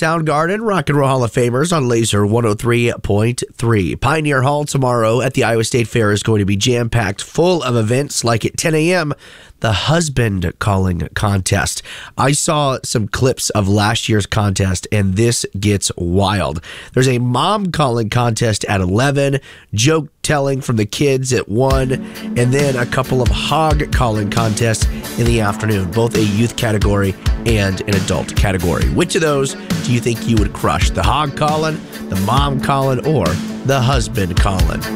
Soundgarden, Rock and Roll Hall of Famers on Laser 103.3. Pioneer Hall tomorrow at the Iowa State Fair is going to be jam-packed full of events like at 10 a.m., the husband calling contest. I saw some clips of last year's contest, and this gets wild. There's a mom calling contest at 11, joke telling from the kids at 1, and then a couple of hog calling contests in the afternoon, both a youth category and an adult category. Which of those do you think you would crush? The hog calling, the mom calling, or the husband calling?